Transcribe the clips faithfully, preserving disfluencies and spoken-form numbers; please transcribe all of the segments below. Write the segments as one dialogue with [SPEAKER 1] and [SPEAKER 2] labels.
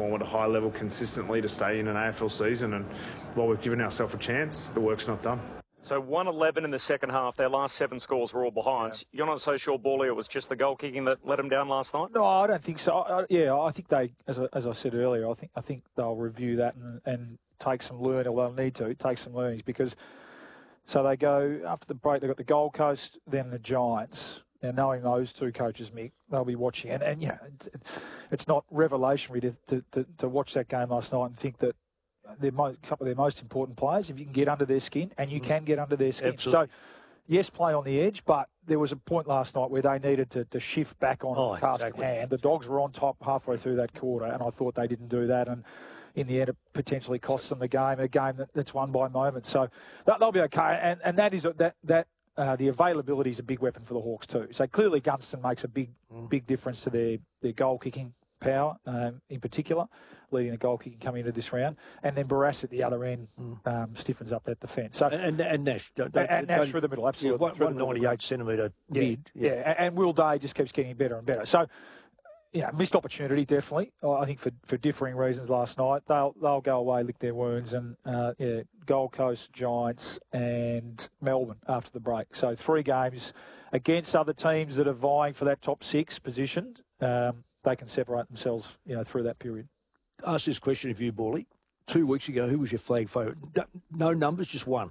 [SPEAKER 1] perform at a high level consistently to stay in an A F L season. And while we've given ourselves a chance, the work's not done.
[SPEAKER 2] So one eleven in the second half. Their last seven scores were all behind. Yeah. You're not so sure, Bally, it was just the goal kicking that let them down last night?
[SPEAKER 3] No, I don't think so. I, yeah, I think they, as I, as I said earlier, I think I think they'll review that and, and take some learning, or they'll need to take some learnings, because so they go after the break. They've got the Gold Coast, then the Giants. Now, knowing those two coaches, Mick, they'll be watching, and, and yeah, it's, it's not revelationary to, to, to, to watch that game last night and think that they're most, a couple of their most important players, if you can get under their skin, and you can get under their skin.
[SPEAKER 4] Absolutely.
[SPEAKER 3] So, yes, play on the edge, but there was a point last night where they needed to, to shift back on
[SPEAKER 4] oh,
[SPEAKER 3] the task
[SPEAKER 4] exactly.
[SPEAKER 3] at hand. The Dogs were on top halfway through that quarter, and I thought they didn't do that, and in the end it potentially cost them the game, a game that, that's won by moments. So that, they'll be okay, and, and that is that that uh, the availability is a big weapon for the Hawks too. So clearly Gunston makes a big, mm. big difference to their, their goal-kicking power, um, in particular, leading the goal kicking coming into this round, and then Barras at the other end mm. um, stiffens up that defence. So
[SPEAKER 4] and, and Nash, don't,
[SPEAKER 3] and, and Nash through the middle, absolutely.
[SPEAKER 4] Yeah, one ninety-eight centimetre
[SPEAKER 3] yeah,
[SPEAKER 4] mid.
[SPEAKER 3] Yeah, yeah. And Will Day just keeps getting better and better. So, you know, missed opportunity definitely. I think for, for differing reasons last night, they'll they'll go away, lick their wounds, and uh, yeah, Gold Coast, Giants, and Melbourne after the break. So three games against other teams that are vying for that top six position. Um, they can separate themselves, you know, through that period.
[SPEAKER 4] Ask this question of you, Bally. Two weeks ago, who was your flag favourite? No numbers, just one.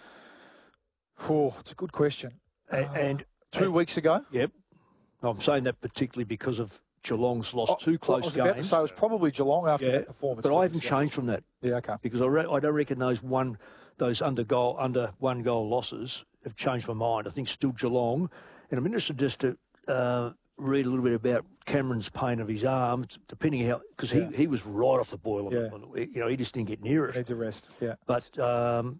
[SPEAKER 3] Oh, it's a good question.
[SPEAKER 4] And, and
[SPEAKER 3] uh, two and, weeks ago?
[SPEAKER 4] Yep. I'm saying that particularly because of Geelong's lost
[SPEAKER 3] oh,
[SPEAKER 4] two close
[SPEAKER 3] games.
[SPEAKER 4] About to
[SPEAKER 3] say it was probably Geelong after
[SPEAKER 4] yeah,
[SPEAKER 3] that performance.
[SPEAKER 4] But I haven't changed from that.
[SPEAKER 3] Yeah, okay.
[SPEAKER 4] Because I, re- I don't reckon those one, those under goal, under one goal losses have changed my mind. I think still Geelong, and I'm interested just to. Uh, read a little bit about Cameron's pain of his arm, depending how, because
[SPEAKER 3] yeah.
[SPEAKER 4] he, he was right off the boil.
[SPEAKER 3] Yeah.
[SPEAKER 4] You know, he just didn't get near it.
[SPEAKER 3] Needs a rest, yeah.
[SPEAKER 4] But um,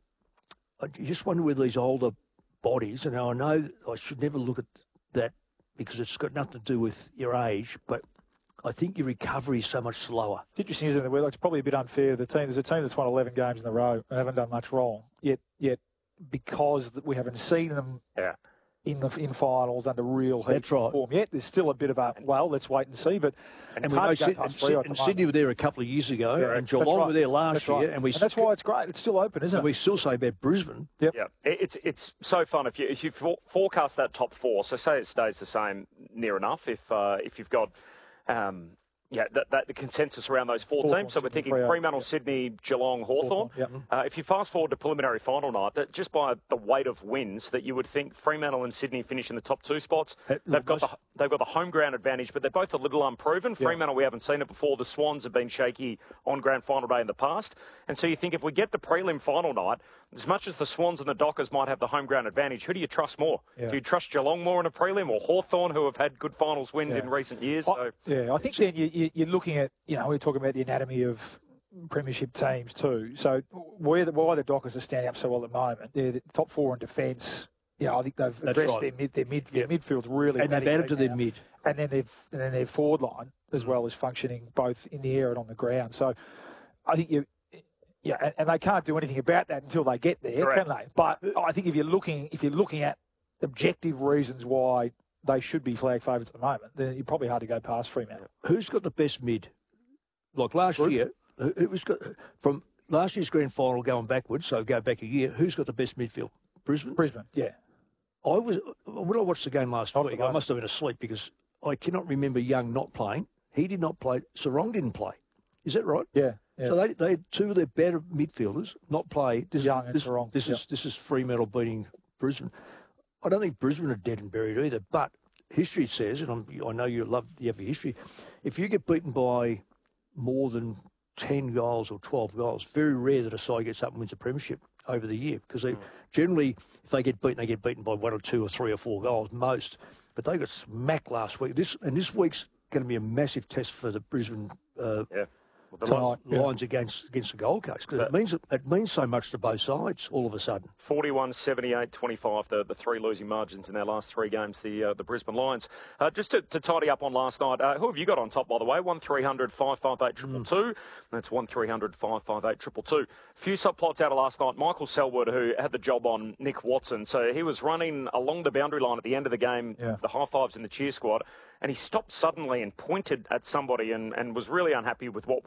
[SPEAKER 4] I just wonder whether these older bodies, and I know I should never look at that because it's got nothing to do with your age, but I think your recovery is so much slower.
[SPEAKER 3] It's interesting, isn't it? It's probably a bit unfair to the team. There's a team that's won eleven games in a row and haven't done much wrong, yet, yet because we haven't seen them...
[SPEAKER 2] Yeah.
[SPEAKER 3] in the in finals under real heat
[SPEAKER 4] That's right.
[SPEAKER 3] form yet. There's still a bit of a, well, let's wait and see. But
[SPEAKER 4] and, we know Sid, and, Sid, and Sydney were there a couple of years ago, yeah, and Geelong right. were there last
[SPEAKER 3] that's
[SPEAKER 4] year.
[SPEAKER 3] Right.
[SPEAKER 4] And, we
[SPEAKER 3] and that's why it's great. It's still open, isn't
[SPEAKER 4] and
[SPEAKER 3] it?
[SPEAKER 4] we still say about Brisbane.
[SPEAKER 3] Yep.
[SPEAKER 2] Yeah. It's it's so fun if you if you forecast that top four. So say it stays the same near enough. If uh, if you've got um, yeah, that, that the consensus around those four
[SPEAKER 3] Hawthorn,
[SPEAKER 2] teams. So we're
[SPEAKER 3] Sydney,
[SPEAKER 2] thinking
[SPEAKER 3] Freo,
[SPEAKER 2] Fremantle,
[SPEAKER 3] yeah.
[SPEAKER 2] Sydney, Geelong, Hawthorn.
[SPEAKER 3] Yep.
[SPEAKER 2] Uh, if you fast forward to preliminary final night, that just by the weight of wins, that you would think Fremantle and Sydney finish in the top two spots.
[SPEAKER 4] Hey,
[SPEAKER 2] they've got the they've got the home ground advantage, but they're both a little unproven.
[SPEAKER 3] Yeah.
[SPEAKER 2] Fremantle, we haven't seen it before. The Swans have been shaky on grand final day in the past, and so you think if we get the prelim final night, as much as the Swans and the Dockers might have the home ground advantage, who do you trust more?
[SPEAKER 3] Yeah.
[SPEAKER 2] Do you trust Geelong more in a prelim, or Hawthorn, who have had good finals wins
[SPEAKER 3] yeah.
[SPEAKER 2] in recent years?
[SPEAKER 3] I,
[SPEAKER 2] So
[SPEAKER 3] yeah, I think then you, you, you're looking at, you know, we're talking about the anatomy of premiership teams too. So where the, why the Dockers are standing up so well at the moment, they're the top four in defence. Yeah, I think they've
[SPEAKER 4] That's
[SPEAKER 3] addressed
[SPEAKER 4] right.
[SPEAKER 3] their mid, their mid,
[SPEAKER 4] yep.
[SPEAKER 3] their midfield's really,
[SPEAKER 4] and they've added to their
[SPEAKER 3] now.
[SPEAKER 4] mid,
[SPEAKER 3] and then they've and then their forward line as well as functioning both in the air and on the ground. So I think you. Yeah, and, and they can't do anything about that until they get there,
[SPEAKER 2] Correct.
[SPEAKER 3] can they? But I think if you're looking, if you're looking at objective reasons why they should be flag favourites at the moment, then it's probably hard to go past Fremantle.
[SPEAKER 4] Who's got the best mid? Like last
[SPEAKER 3] Group?
[SPEAKER 4] year, who's got from last year's grand final going backwards? So go back a year. Who's got the best midfield? Brisbane.
[SPEAKER 3] Brisbane, yeah.
[SPEAKER 4] I was when I watched the game last
[SPEAKER 3] Not
[SPEAKER 4] week. I must have been asleep because I cannot remember Young not playing. He did not play. Sarong didn't play. Is that right?
[SPEAKER 3] Yeah. yeah.
[SPEAKER 4] So they, they had two of their better midfielders not play. This,
[SPEAKER 3] Young and
[SPEAKER 4] this,
[SPEAKER 3] Sarong.
[SPEAKER 4] This
[SPEAKER 3] yep.
[SPEAKER 4] is this is Fremantle beating Brisbane. I don't think Brisbane are dead and buried either. But history says, and I'm, I know you love you have your history. If you get beaten by more than ten goals or twelve goals, very rare that a side gets up and wins a premiership over the year because they mm. generally, if they get beaten, they get beaten by one or two or three or four goals most. But they got smacked last week. This and this week's going to be a massive test for the Brisbane. Uh,
[SPEAKER 2] yeah.
[SPEAKER 4] The Tonight, lines yeah. against against the Gold Coast because it means it means so much to both sides all of a sudden.
[SPEAKER 2] forty-one, seventy-eight, twenty-five, the, the three losing margins in their last three games, the uh, the Brisbane Lions. Uh, just to, to tidy up on last night, uh, who have you got on top, by the way? one three hundred, five five eight, two two two. That's one three hundred, five five eight, two two two. Few subplots out of last night. Michael Selwood, who had the job on Nick Watson. So he was running along the boundary line at the end of the game,
[SPEAKER 3] yeah.
[SPEAKER 2] the high fives in the cheer squad, and he stopped suddenly and pointed at somebody and, and was really unhappy with what